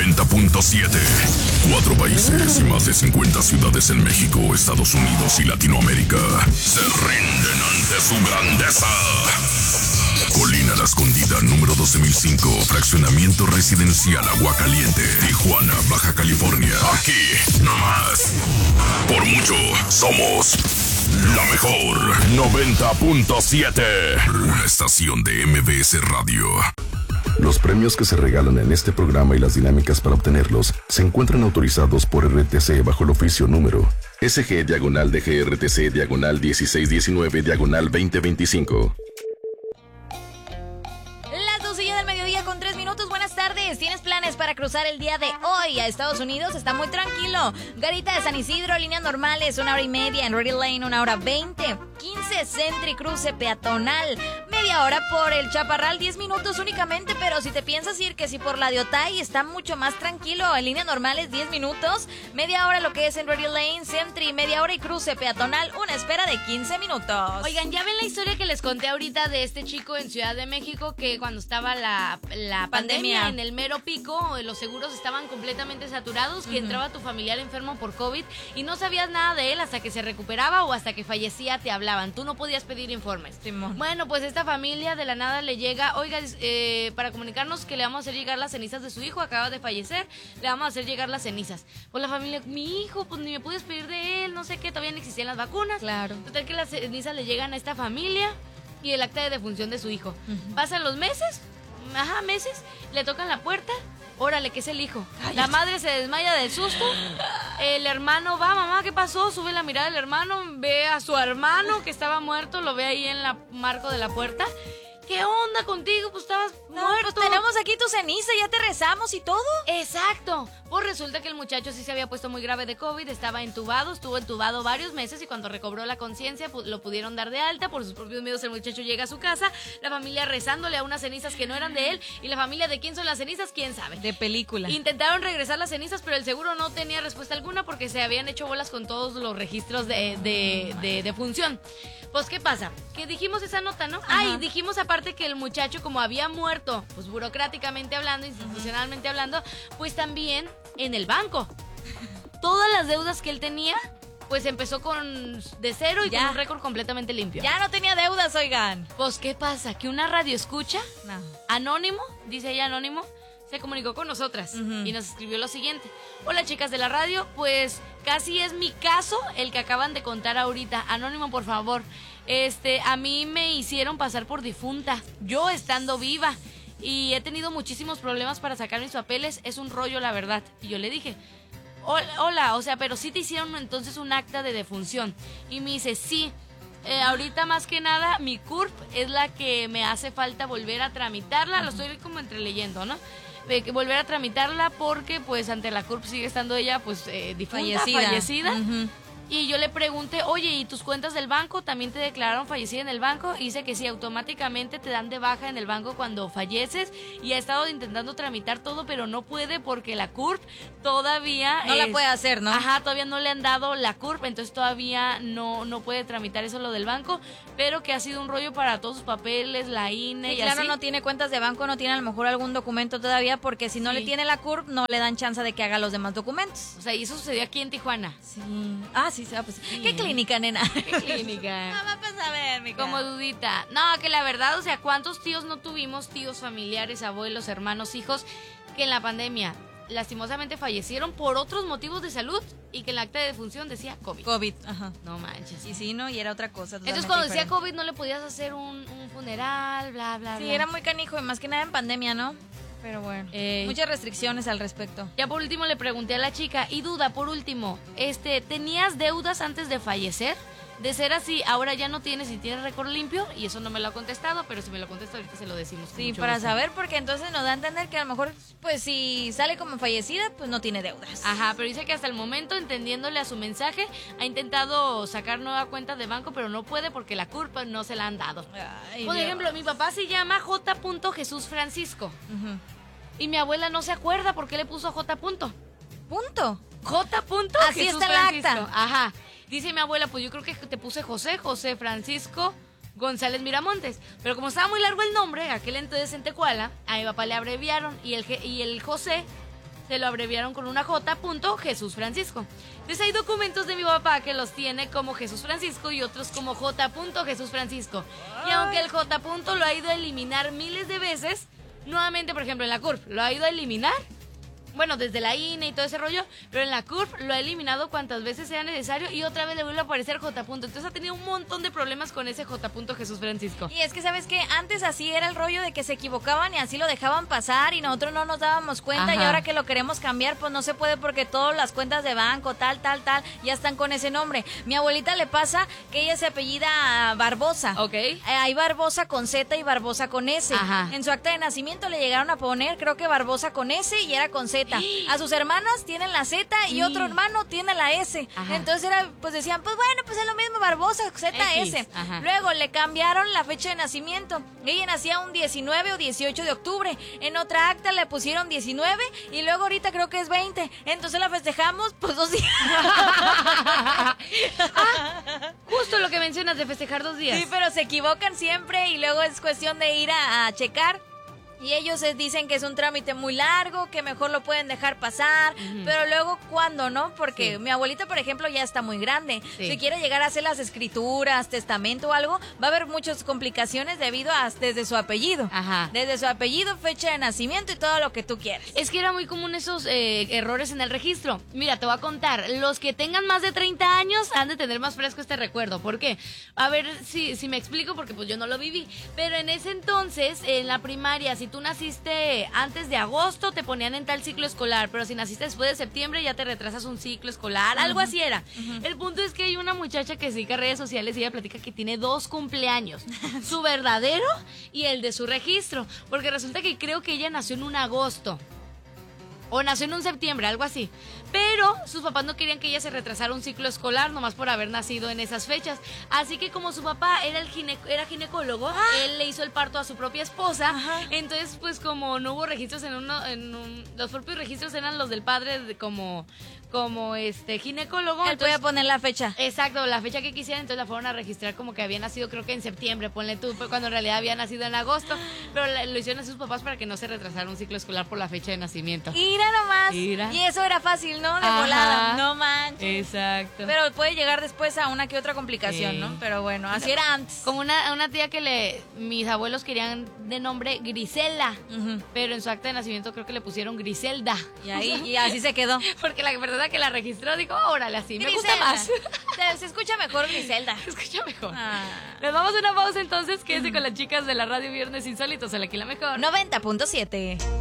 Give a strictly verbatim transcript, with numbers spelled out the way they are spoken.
noventa punto siete. Cuatro países y más de cincuenta ciudades en México, Estados Unidos y Latinoamérica se rinden ante su grandeza. Colina La Escondida, número doce mil cinco, fraccionamiento residencial Aguacaliente, Tijuana, Baja California. Aquí, nomás. Por mucho, somos la mejor. noventa punto siete. Estación de M B S Radio. Los premios que se regalan en este programa y las dinámicas para obtenerlos se encuentran autorizados por R T C bajo el oficio número S G diagonal D G R T C diagonal dieciséis diecinueve diagonal veinte veinticinco. Con tres minutos, buenas tardes. ¿Tienes planes para cruzar el día de hoy a Estados Unidos? Está muy tranquilo. Garita de San Isidro, líneas normales, una hora y media. En Ready Lane, una hora veinte. quince, Sentry, cruce peatonal. Media hora por el Chaparral, diez minutos únicamente. Pero si te piensas ir que si por la de Otay, está mucho más tranquilo. En líneas normales, diez minutos. Media hora lo que es en Ready Lane, Sentry, media hora y cruce peatonal. Una espera de quince minutos. Oigan, ¿ya ven la historia que les conté ahorita de este chico en Ciudad de México que cuando estaba la... la pandemia, pandemia en el mero pico, los seguros estaban completamente saturados, que uh-huh. entraba tu familiar enfermo por COVID y no sabías nada de él hasta que se recuperaba o hasta que fallecía te hablaban, tú no podías pedir informes? Simón. Bueno, pues esta familia de la nada le llega, oiga, eh, para comunicarnos que le vamos a hacer llegar las cenizas de su hijo, acaba de fallecer, le vamos a hacer llegar las cenizas. Pues la familia, mi hijo, pues ni me puedes pedir de él, no sé qué, todavía no existían las vacunas. Claro. Total que las cenizas le llegan a esta familia y el acta de defunción de su hijo. Uh-huh. Pasan los meses, Ajá, meses, le tocan la puerta, órale, que es el hijo. Cállate. La madre se desmaya del susto, el hermano va, mamá, ¿qué pasó? Sube la mirada del hermano, ve a su hermano que estaba muerto, lo ve ahí en el marco de la puerta. ¿Qué onda contigo? Pues estabas no, muerto. Pues tenemos aquí tu ceniza, ya te rezamos y todo. Exacto. Pues resulta que el muchacho sí se había puesto muy grave de COVID, estaba entubado, estuvo entubado varios meses y cuando recobró la conciencia pues, lo pudieron dar de alta. Por sus propios medios el muchacho llega a su casa, la familia rezándole a unas cenizas que no eran de él y la familia de quién son las cenizas, quién sabe. De película. Intentaron regresar las cenizas, pero el seguro no tenía respuesta alguna porque se habían hecho bolas con todos los registros de, de, de, de función. Pues, ¿qué pasa? Que dijimos esa nota, ¿no? Ajá. Ay, dijimos aparte que el muchacho, como había muerto, pues burocráticamente hablando, institucionalmente uh-huh. hablando, pues también en el banco. Todas las deudas que él tenía, pues empezó con de cero y ya. Con un récord completamente limpio. Ya no tenía deudas, oigan. Pues, ¿qué pasa? Que una radio escucha, no. anónimo, dice ella anónimo, se comunicó con nosotras uh-huh. y nos escribió lo siguiente. Hola, chicas de la radio, pues casi es mi caso el que acaban de contar ahorita. Anónimo, por favor. Este, a mí me hicieron pasar por difunta, yo estando viva, y he tenido muchísimos problemas para sacar mis papeles, es un rollo la verdad. Y yo le dije, hola, hola, o sea, pero sí te hicieron entonces un acta de defunción. Y me dice, sí, eh, ahorita más que nada mi C U R P es la que me hace falta volver a tramitarla, uh-huh. lo estoy como entreleyendo, ¿no? De que volver a tramitarla porque pues ante la C U R P sigue estando ella pues eh, difunta, fallecida, fallecida. Uh-huh. Y yo le pregunté, oye, ¿y tus cuentas del banco también te declararon fallecida en el banco? Y dice que sí, automáticamente te dan de baja en el banco cuando falleces. Y ha estado intentando tramitar todo, pero no puede porque la C U R P todavía... No es, la puede hacer, ¿no? Ajá, todavía no le han dado la C U R P, entonces todavía no, no puede tramitar eso lo del banco. Pero que ha sido un rollo para todos sus papeles, la I N E sí, y claro, así. No tiene cuentas de banco, no tiene a lo mejor algún documento todavía, porque si no sí. le tiene la C U R P, no le dan chance de que haga los demás documentos. O sea, y eso sucedió aquí en Tijuana. Sí. Ah, sí. Pues, sí. ¿Qué clínica, nena? ¿Qué clínica? No, vamos a ver, mi Como dudita. No, que la verdad, o sea, ¿cuántos tíos no tuvimos? Tíos, familiares, abuelos, hermanos, hijos, que en la pandemia lastimosamente fallecieron por otros motivos de salud y que en la acta de defunción decía COVID. COVID, ajá. No manches. Y sí, ¿no? Y era otra cosa. Entonces, cuando diferente. decía COVID no le podías hacer un, un funeral, bla, bla, sí, bla. Sí, era muy canijo y más que nada en pandemia, ¿no? Pero bueno, eh, muchas restricciones al respecto. Ya por último le pregunté a la chica, y duda, por último, este, ¿tenías deudas antes de fallecer? De ser así, ahora ya no tienes y tienes récord limpio, y eso no me lo ha contestado, pero si me lo contesta ahorita se lo decimos. Sí, para gusto. Saber, porque entonces nos da a entender que a lo mejor, pues si sale como fallecida, pues no tiene deudas. Ajá, pero dice que hasta el momento, entendiéndole a su mensaje, ha intentado sacar nueva cuenta de banco, pero no puede porque la C U R P no se la han dado. Ay, por Dios. Ejemplo, mi papá se llama J. Jesús Francisco, uh-huh. y mi abuela no se acuerda por qué le puso J. ¿Punto? J. Así Jesús está el acta. Ajá. Dice mi abuela, pues yo creo que te puse José, José Francisco González Miramontes. Pero como estaba muy largo el nombre, aquel entonces en Tecuala, a mi papá le abreviaron y el, y el José se lo abreviaron con una J, punto, Jesús Francisco. Entonces hay documentos de mi papá que los tiene como Jesús Francisco y otros como J, punto, Jesús Francisco. Y aunque el J, punto, lo ha ido a eliminar miles de veces, nuevamente, por ejemplo, en la C U R P lo ha ido a eliminar. Bueno, desde la I N E y todo ese rollo, pero en la C U R P lo ha eliminado cuantas veces sea necesario y otra vez le vuelve a aparecer J. Entonces ha tenido un montón de problemas con ese J. Jesús Francisco. Y es que, ¿sabes qué? Antes así era el rollo de que se equivocaban y así lo dejaban pasar y nosotros no nos dábamos cuenta. Ajá. Y ahora que lo queremos cambiar, pues no se puede porque todas las cuentas de banco, tal, tal, tal, ya están con ese nombre. Mi abuelita le pasa que ella se apellida Barbosa. Ok. Eh, hay Barbosa con Z y Barbosa con S. Ajá. En su acta de nacimiento le llegaron a poner, creo que Barbosa con S y era con Z. A sus hermanas tienen la Z y sí. Otro hermano tiene la S. Ajá. Entonces era, pues decían, pues bueno, pues es lo mismo, Barbosa, Z, S. Luego le cambiaron la fecha de nacimiento. Ella nacía un diecinueve o dieciocho de octubre. En otra acta le pusieron diecinueve y luego ahorita creo que es veinte. Entonces la festejamos pues dos días. Ah, justo lo que mencionas de festejar dos días. Sí, pero se equivocan siempre y luego es cuestión de ir a, a checar. Y ellos dicen que es un trámite muy largo, que mejor lo pueden dejar pasar, uh-huh. Pero luego, ¿cuándo no? Porque sí. Mi abuelita, por ejemplo, ya está muy grande. Sí. Si quiere llegar a hacer las escrituras, testamento o algo, va a haber muchas complicaciones debido a desde su apellido. Ajá. Desde su apellido, fecha de nacimiento y todo lo que tú quieras. Es que era muy común esos eh, errores en el registro. Mira, te voy a contar. Los que tengan más de treinta años han de tener más fresco este recuerdo. ¿Por qué? A ver si, si me explico, porque pues yo no lo viví. Pero en ese entonces, en la primaria, si tú naciste antes de agosto, te ponían en tal ciclo escolar, pero si naciste después de septiembre, ya te retrasas un ciclo escolar, algo uh-huh. Así era. Uh-huh. El punto es que hay una muchacha que se dedica a redes sociales y ella platica que tiene dos cumpleaños, su verdadero y el de su registro, porque resulta que creo que ella nació en un agosto. O nació en un septiembre, algo así. Pero sus papás no querían que ella se retrasara un ciclo escolar, nomás por haber nacido en esas fechas. Así que como su papá era el gine- era ginecólogo, ah. Él le hizo el parto a su propia esposa. Ajá. Entonces, pues como no hubo registros en uno, en un, los propios registros eran los del padre de, como, como este ginecólogo. Él podía poner la fecha. Exacto, la fecha que quisieran, entonces la fueron a registrar como que había nacido creo que en septiembre, ponle tú, cuando en realidad había nacido en agosto. Pero la, lo hicieron a sus papás para que no se retrasara un ciclo escolar por la fecha de nacimiento. Mira nomás. Mira. Y eso era fácil, ¿no? De Ajá. volada. No manches. Exacto. Pero puede llegar después a una que otra complicación, sí. ¿No? Pero bueno, así era antes. Como una, una tía que le mis abuelos querían de nombre Grisela, uh-huh. Pero en su acta de nacimiento creo que le pusieron Griselda. Y ahí y así se quedó. Porque la persona que la registró dijo, órale, así, Griselda. Me gusta más. Se, se escucha mejor Griselda. Se escucha mejor. Ah. Nos vamos a una pausa entonces, quédese uh-huh. Con las chicas de la radio Viernes Insólitos, en Aquí la Mejor. noventa punto siete